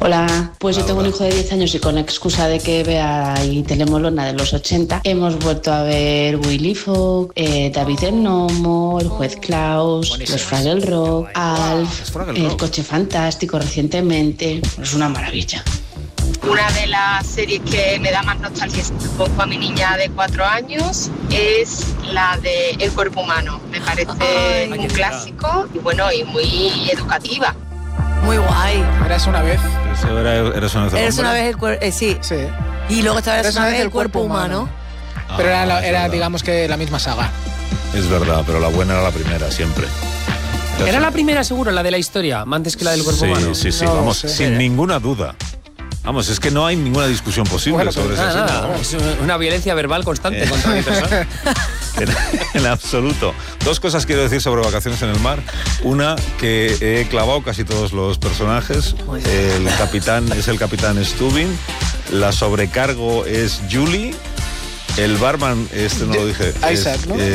Hola, pues yo tengo un hijo de 10 años y con excusa de que vea ahí Telemolona de los 80, hemos vuelto a ver Willy Fogg, David el Gnomo, El Juez Klaus, Los Fraggle Rock, Alf, El Coche Fantástico recientemente. Es una maravilla. Una de las series que me da más nostalgia un poco a mi niña de 4 años es la de El Cuerpo Humano. Me parece un clásico y bueno, y muy educativa. Muy guay. Eras una vez. Eres una vez sí. Y luego estaba Eres una vez el cuerpo humano. Pero era digamos que la misma saga. Es verdad, pero la buena era la primera, siempre. ¿Era la primera seguro, la de la historia, antes que la del cuerpo humano? Sí, No, vamos, sin ninguna duda. Vamos, es que no hay ninguna discusión posible sobre eso. Es una violencia verbal constante contra mi persona. En absoluto. Dos cosas quiero decir sobre Vacaciones en el Mar. Una, que he clavado casi todos los personajes. El capitán es el capitán Stubing. La sobrecargo es Julie. El barman, no lo dije. Isaac, ¿no?